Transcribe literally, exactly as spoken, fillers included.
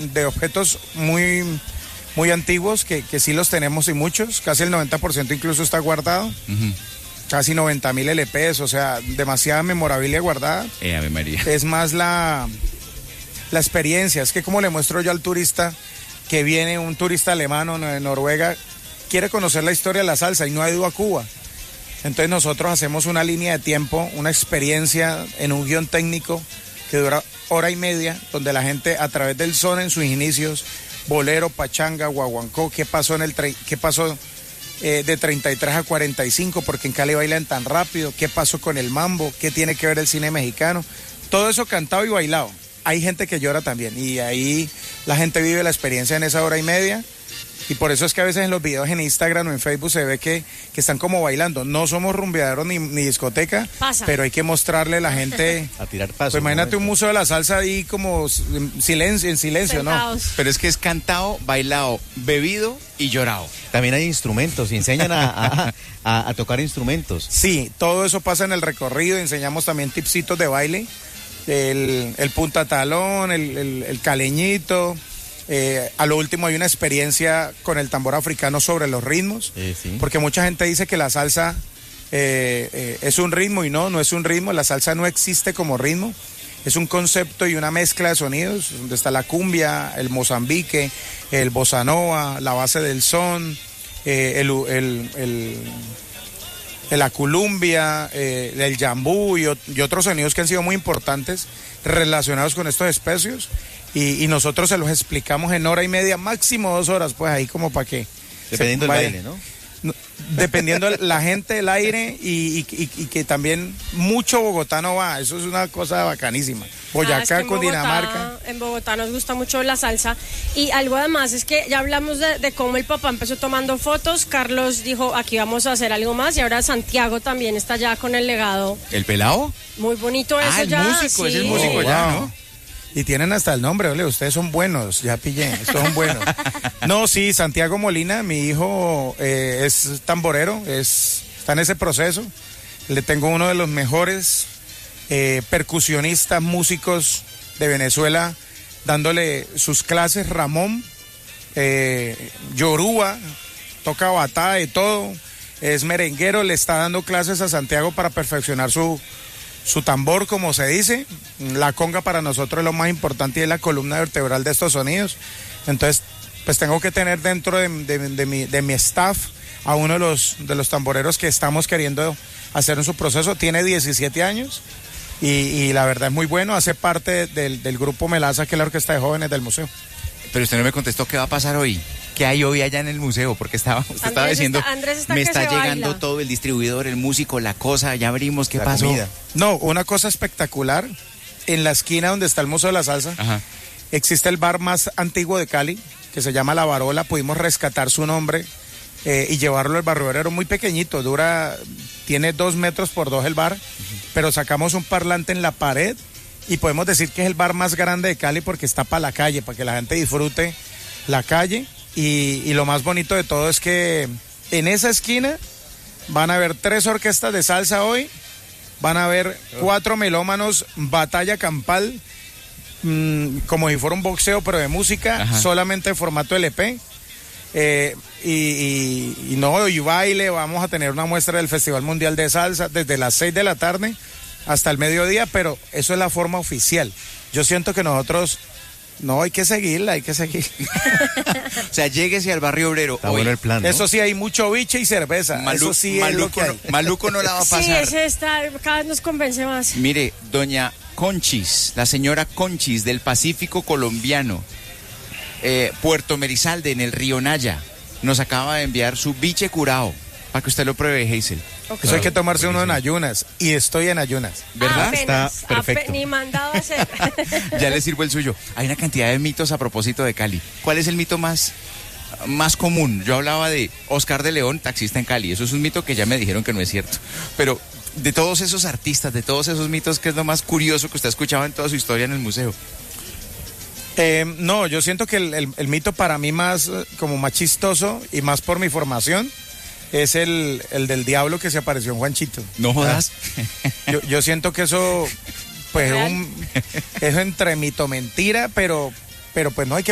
de objetos muy, muy antiguos, que, que sí los tenemos y muchos, casi el noventa por ciento incluso está guardado. Uh-huh. Casi noventa mil L Ps, o sea, demasiada memorabilia guardada. Eh, Ave María. Es más la, la experiencia, es que como le muestro yo al turista que viene, un turista alemán o de Noruega, quiere conocer la historia de la salsa y no ha ido a Cuba. Entonces nosotros hacemos una línea de tiempo, una experiencia en un guión técnico que dura hora y media, donde la gente a través del son en sus inicios, bolero, pachanga, guaguancó, qué pasó en el tre- qué pasó eh, de treinta y tres a cuarenta y cinco, porque en Cali bailan tan rápido, qué pasó con el mambo, qué tiene que ver el cine mexicano, todo eso cantado y bailado. Hay gente que llora también y ahí la gente vive la experiencia en esa hora y media. Y por eso es que a veces en los videos en Instagram o en Facebook se ve que, que están como bailando. No somos rumbeaderos ni, ni discoteca, Pasa. Pero hay que mostrarle a la gente... a tirar paso. Pues imagínate un museo de la salsa ahí como en silencio, en silencio, Sentados. ¿no? Pero es que es cantado, bailado, bebido y llorado. También hay instrumentos y enseñan a, a, a, a tocar instrumentos. Sí, todo eso pasa en el recorrido. Enseñamos también tipsitos de baile. El, el punta talón, el, el, el caleñito... Eh, a lo último hay una experiencia con el tambor africano sobre los ritmos, eh, sí. Porque mucha gente dice que la salsa eh, eh, es un ritmo y no, no es un ritmo, la salsa no existe como ritmo, es un concepto y una mezcla de sonidos, donde está la cumbia, el mozambique, el bossa nova, la base del son, eh, el, el, el, el, la culumbia, eh, el jambú y, y otros sonidos que han sido muy importantes relacionados con estos especios. Y, y nosotros se los explicamos en hora y media, máximo dos horas, pues ahí como para que... Dependiendo del baile, ¿no? no dependiendo la gente, el aire y, y, y, y que también mucho bogotano va, eso es una cosa bacanísima. Boyacá ah, es que con Bogotá, Dinamarca. En Bogotá nos gusta mucho la salsa y algo además es que ya hablamos de, de cómo el papá empezó tomando fotos, Carlos dijo aquí vamos a hacer algo más y ahora Santiago también está ya con el legado. ¿El pelado? Muy bonito eso ah, el ya. músico, sí. es el músico oh, ya, wow. ¿no? Y tienen hasta el nombre, ¿vale? Ustedes son buenos, ya pillé, estos son buenos. No, sí, Santiago Molina, mi hijo eh, es tamborero, es, está en ese proceso. Le tengo uno de los mejores eh, percusionistas, músicos de Venezuela, dándole sus clases, Ramón, eh, Yoruba, toca batá y todo, es merenguero, le está dando clases a Santiago para perfeccionar su... su tambor, como se dice. La conga para nosotros es lo más importante y es la columna vertebral de estos sonidos. Entonces, pues tengo que tener dentro de, de, de, mi, de mi staff a uno de los, de los tamboreros que estamos queriendo hacer en su proceso. Tiene diecisiete años y, y la verdad es muy bueno. Hace parte del, del grupo Melaza, que es la orquesta de jóvenes del museo. Pero usted no me contestó qué va a pasar hoy. ¿Qué hay hoy allá en el museo? Porque estaba, usted Andrés estaba diciendo, está, Andrés está me que está se llegando baila. todo, el distribuidor, el músico, la cosa, ya abrimos, ¿qué la pasó? Comida. No, una cosa espectacular. En la esquina donde está el Museo de la Salsa, Ajá. existe el bar más antiguo de Cali, que se llama La Barola. Pudimos rescatar su nombre eh, y llevarlo al barrio obrero, muy pequeñito, dura, tiene dos metros por dos el bar, uh-huh. pero sacamos un parlante en la pared y podemos decir que es el bar más grande de Cali porque está para la calle, para que la gente disfrute la calle. Y, y lo más bonito de todo es que en esa esquina van a haber tres orquestas de salsa hoy, van a haber cuatro melómanos, batalla campal, mmm, como si fuera un boxeo pero de música, Ajá. solamente en formato L P, eh, y, y, y no, y baile. Vamos a tener una muestra del Festival Mundial de Salsa desde las seis de la tarde hasta el mediodía, pero eso es la forma oficial. Yo siento que nosotros... No, hay que seguirla, hay que seguir. O sea, lléguese al barrio obrero. Está bueno el plan, ¿no? Eso sí, hay mucho biche y cerveza. Malu- Eso sí maluco, es lo que hay. No, maluco no la va a pasar. Sí, ese está, cada vez nos convence más. Mire, doña Conchis, la señora Conchis del Pacífico colombiano, eh, Puerto Merizalde, en el río Naya, nos acaba de enviar su biche curao, para que usted lo pruebe, Hazel. Okay. Eso hay que tomarse uno en ayunas, y estoy en ayunas. ¿Verdad? Apenas, Está perfecto. Ape- ni mandado a hacer. Ya le sirvo el suyo. Hay una cantidad de mitos a propósito de Cali. ¿Cuál es el mito más, más común? Yo hablaba de Oscar de León, taxista en Cali. Eso es un mito que ya me dijeron que no es cierto. Pero de todos esos artistas, de todos esos mitos, ¿qué es lo más curioso que usted ha escuchado en toda su historia en el museo? Eh, no, yo siento que el, el, el mito para mí más, como más chistoso y más por mi formación, es el, el del diablo que se apareció en Juanchito. No jodas. Yo, yo siento que eso, pues, es un, eso entre mito mentira, pero, pero pues no hay que